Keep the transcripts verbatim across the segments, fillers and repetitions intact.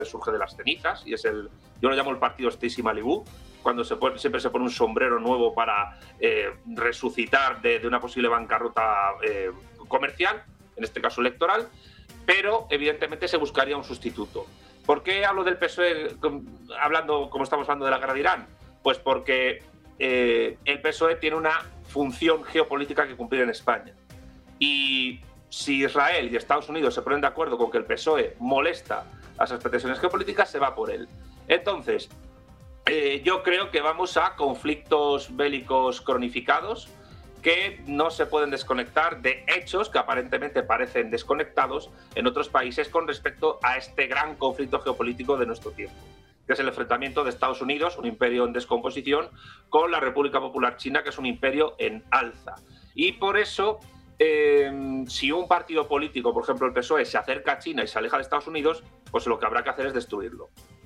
surge de las cenizas, y es el, yo lo llamo el partido Stacy Malibu, cuando se pone, siempre se pone un sombrero nuevo para eh, resucitar de, de una posible bancarrota eh, comercial, en este caso electoral, pero evidentemente se buscaría un sustituto. ¿Por qué hablo del P S O E hablando como estamos hablando de la guerra de Irán? Pues porque eh, el P S O E tiene una función geopolítica que cumplir en España. Y si Israel y Estados Unidos se ponen de acuerdo con que el P S O E molesta a esas pretensiones geopolíticas, se va por él. Entonces, eh, yo creo que vamos a conflictos bélicos cronificados que no se pueden desconectar de hechos que aparentemente parecen desconectados en otros países con respecto a este gran conflicto geopolítico de nuestro tiempo, que es el enfrentamiento de Estados Unidos, un imperio en descomposición, con la República Popular China, que es un imperio en alza. Y por eso, eh, si un partido político, por ejemplo el P S O E, se acerca a China y se aleja de Estados Unidos, pues lo que habrá que hacer es destruirlo.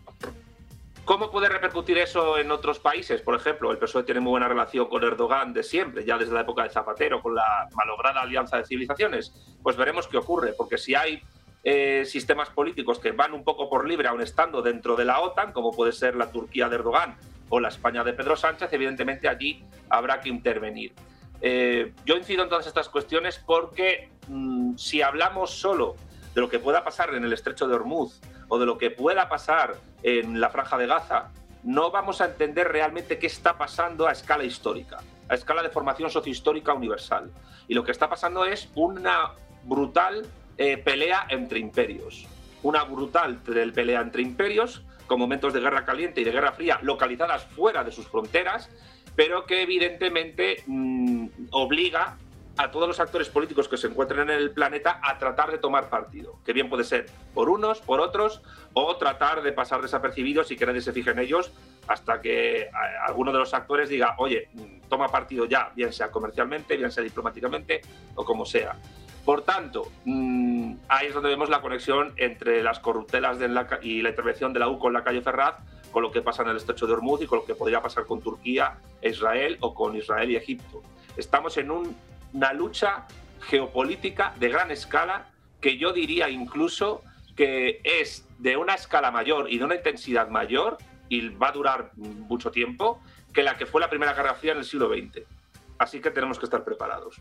¿Cómo puede repercutir eso en otros países? Por ejemplo, el P S O E tiene muy buena relación con Erdogan de siempre, ya desde la época de Zapatero, con la malograda Alianza de Civilizaciones. Pues veremos qué ocurre, porque si hay eh, sistemas políticos que van un poco por libre, aun estando dentro de la OTAN, como puede ser la Turquía de Erdogan o la España de Pedro Sánchez, evidentemente allí habrá que intervenir. Eh, yo incido en todas estas cuestiones porque mmm, si hablamos solo de lo que pueda pasar en el Estrecho de Hormuz o de lo que pueda pasar en la Franja de Gaza, no vamos a entender realmente qué está pasando a escala histórica, a escala de formación sociohistórica universal. Y lo que está pasando es una brutal eh, pelea entre imperios. Una brutal pelea entre imperios, con momentos de guerra caliente y de guerra fría localizadas fuera de sus fronteras, pero que evidentemente mmm, obliga a todos los actores políticos que se encuentren en el planeta a tratar de tomar partido, que bien puede ser por unos, por otros, o tratar de pasar desapercibidos y que nadie se fije en ellos hasta que alguno de los actores diga, oye, toma partido ya, bien sea comercialmente, bien sea diplomáticamente o como sea. Por tanto, mmm, ahí es donde vemos la conexión entre las corruptelas de la, y la intervención de la U con la calle Ferraz, con lo que pasa en el Estrecho de Hormuz y con lo que podría pasar con Turquía e Israel o con Israel y Egipto. Estamos en un una lucha geopolítica de gran escala que yo diría incluso que es de una escala mayor y de una intensidad mayor, y va a durar mucho tiempo, que la que fue la Primera Guerra Fría en el siglo veinte. Así que tenemos que estar preparados.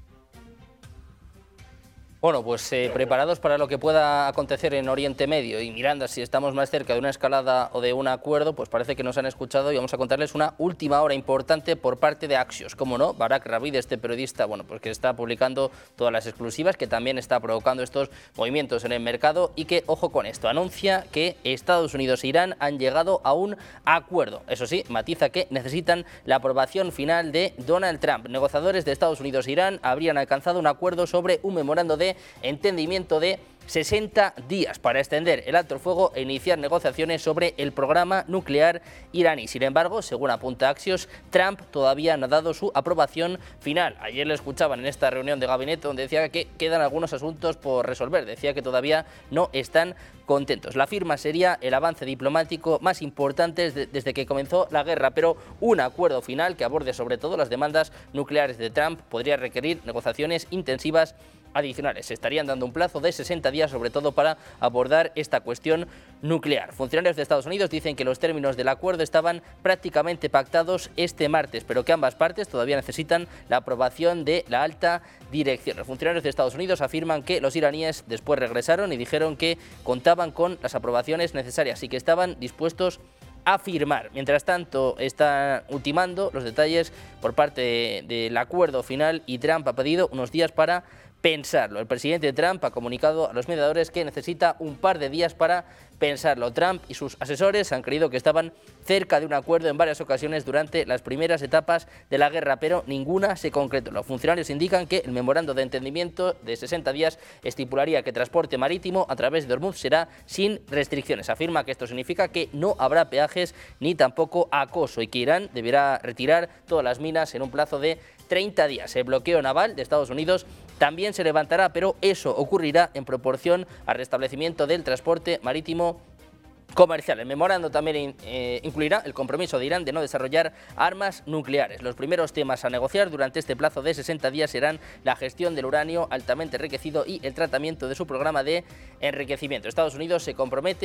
Bueno, pues eh, preparados para lo que pueda acontecer en Oriente Medio y mirando si estamos más cerca de una escalada o de un acuerdo, pues parece que nos han escuchado y vamos a contarles una última hora importante por parte de Axios. Como no, Barak Ravid, este periodista, bueno, pues que está publicando todas las exclusivas, que también está provocando estos movimientos en el mercado y que, ojo con esto, anuncia que Estados Unidos e Irán han llegado a un acuerdo. Eso sí, matiza que necesitan la aprobación final de Donald Trump. Negociadores de Estados Unidos e Irán habrían alcanzado un acuerdo sobre un memorando de entendimiento de sesenta días para extender el alto el fuego e iniciar negociaciones sobre el programa nuclear iraní. Sin embargo, según apunta Axios, Trump todavía no ha dado su aprobación final. Ayer le escuchaban en esta reunión de gabinete donde decía que quedan algunos asuntos por resolver. Decía que todavía no están contentos. La firma sería el avance diplomático más importante desde, desde que comenzó la guerra, pero un acuerdo final que aborde sobre todo las demandas nucleares de Trump podría requerir negociaciones intensivas adicionales. Se estarían dando un plazo de sesenta días, sobre todo para abordar esta cuestión nuclear. Funcionarios de Estados Unidos dicen que los términos del acuerdo estaban prácticamente pactados este martes, pero que ambas partes todavía necesitan la aprobación de la alta dirección. Los funcionarios de Estados Unidos afirman que los iraníes después regresaron y dijeron que contaban con las aprobaciones necesarias y que estaban dispuestos a firmar. Mientras tanto, están ultimando los detalles por parte del acuerdo final y Trump ha pedido unos días para pensarlo. El presidente Trump ha comunicado a los mediadores que necesita un par de días para pensarlo. Trump y sus asesores han creído que estaban cerca de un acuerdo en varias ocasiones durante las primeras etapas de la guerra, pero ninguna se concretó. Los funcionarios indican que el memorando de entendimiento de sesenta días estipularía que transporte marítimo a través de Hormuz será sin restricciones. Afirma que esto significa que no habrá peajes ni tampoco acoso y que Irán deberá retirar todas las minas en un plazo de treinta días. El bloqueo naval de Estados Unidos también se levantará, pero eso ocurrirá en proporción al restablecimiento del transporte marítimo comercial. El memorando también eh, incluirá el compromiso de Irán de no desarrollar armas nucleares. Los primeros temas a negociar durante este plazo de sesenta días serán la gestión del uranio altamente enriquecido y el tratamiento de su programa de enriquecimiento. Estados Unidos se compromete